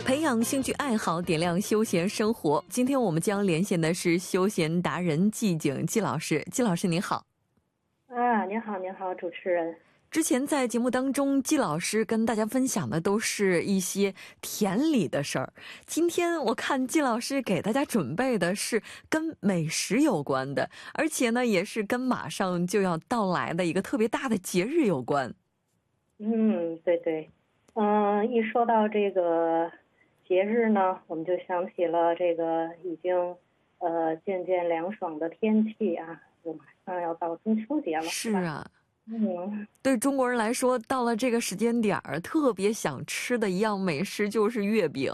培养兴趣爱好，点亮休闲生活。今天我们将连线的是休闲达人季景季老师。季老师您好。 您好，主持人。 之前在节目当中，季老师跟大家分享的都是一些田里的事儿。今天我看季老师给大家准备的是跟美食有关的，而且呢，也是跟马上就要到来的一个特别大的节日有关。 对，一说到这个节日呢，我们就想起了这个已经渐渐凉爽的天气啊，就马上要到中秋节了。 是啊。 嗯， 对中国人来说，到了这个时间点儿，特别想吃的一样美食就是月饼。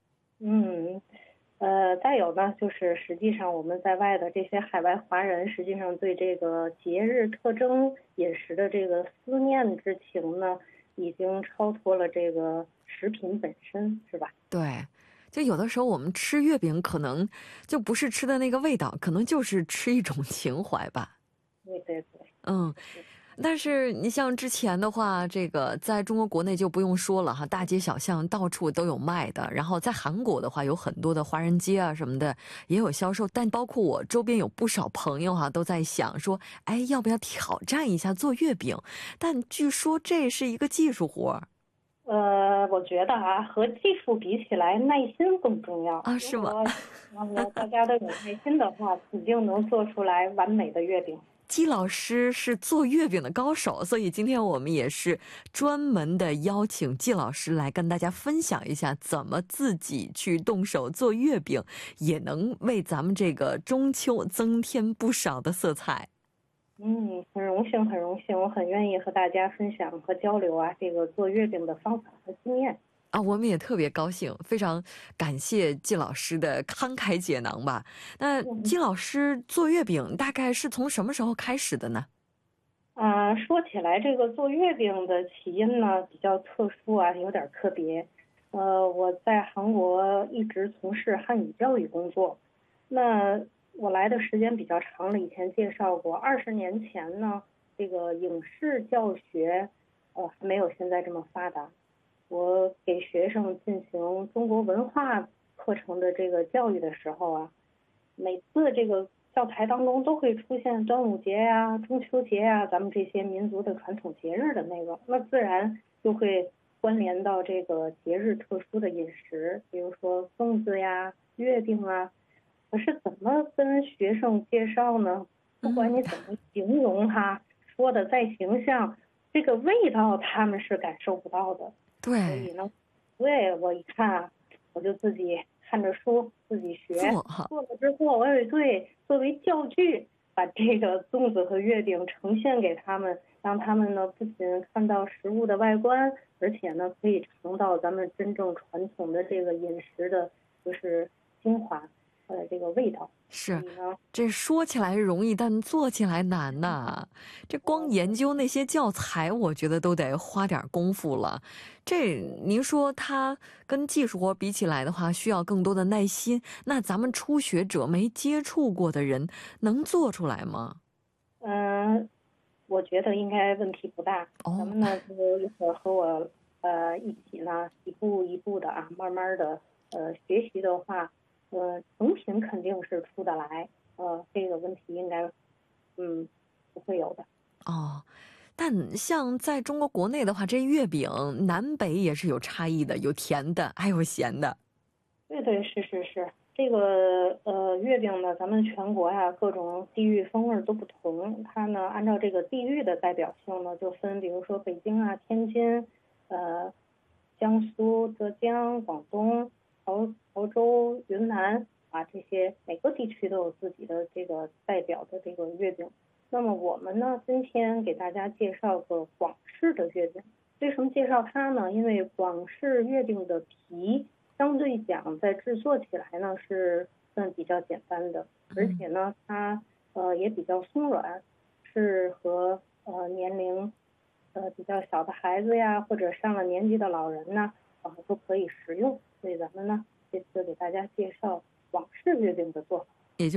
再有呢，就是实际上我们在外的这些海外华人，实际上对这个节日特征饮食的这个思念之情呢，已经超脱了这个食品本身，是吧？ 对，就有的时候我们吃月饼，可能就不是吃的那个味道，可能就是吃一种情怀吧。 对。 但是你像之前的话，这个在中国国内就不用说了哈，大街小巷到处都有卖的。然后在韩国的话，有很多的华人街啊什么的也有销售。但包括我周边有不少朋友哈，都在想说，哎，要不要挑战一下做月饼？但据说这是一个技术活。 我觉得和技术比起来，耐心更重要啊，是吗？ 如果大家都有耐心的话，肯定能做出来完美的月饼。 季老师是做月饼的高手，所以今天我们也是专门的邀请季老师来跟大家分享一下怎么自己去动手做月饼，也能为咱们这个中秋增添不少的色彩。 很荣幸，我很愿意和大家分享和交流这个做月饼的方法和经验。 我们也特别高兴，非常感谢季老师的慷慨解囊吧。那季老师做月饼大概是从什么时候开始的呢？ 说起来，这个做月饼的起因呢比较特殊有点特别。我在韩国一直从事汉语教育工作，那我来的时间比较长了，以前介绍过，20年前呢，这个影视教学还没有现在这么发达。我给学生进行中国文化课程的这个教育的时候每次这个教材当中都会出现端午节中秋节咱们这些民族的传统节日的内容，那自然就会关联到这个节日特殊的饮食，比如说粽子月饼可是怎么跟学生介绍呢？不管你怎么形容说的再形象，这个味道他们是感受不到的。 对， 所以呢，我一看我就自己看着书自己学，做了之后我也作为教具，把这个粽子和月饼呈现给他们，让他们呢不仅看到食物的外观，而且呢可以尝到咱们真正传统的这个饮食的就是精华这个味道。 是，这说起来容易，但做起来难呐。这光研究那些教材，我觉得都得花点功夫了。这您说它跟技术活比起来的话，需要更多的耐心。那咱们初学者没接触过的人，能做出来吗？ 我觉得应该问题不大。咱们呢就一会儿和我一起呢一步一步的慢慢的学习的话。成品肯定是出得来，这个问题应该，不会有的。 但像在中国国内的话，这月饼南北也是有差异的，有甜的，还有咸的。 对，是。这个月饼呢，咱们全国各种地域风味都不同，它呢按照这个地域的代表性呢，就分，比如说北京天津，江苏、浙江、广东。潮州、云南这些每个地区都有自己的这个代表的这个月饼。那么我们呢，今天给大家介绍个广式的月饼。为什么介绍它呢？因为广式月饼的皮相对讲在制作起来呢是算比较简单的，而且呢它也比较松软，适合年龄比较小的孩子或者上了年纪的老人都可以食用。所以咱们呢，这次给大家介绍广式月饼的做法。